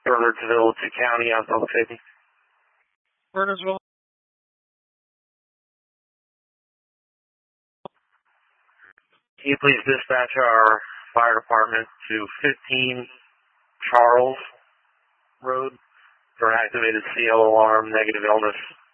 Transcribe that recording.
Bernardsville to County on public safety. Bernardsville. Can you please dispatch our fire department to 15 Charles Road for an activated CO alarm, negative illness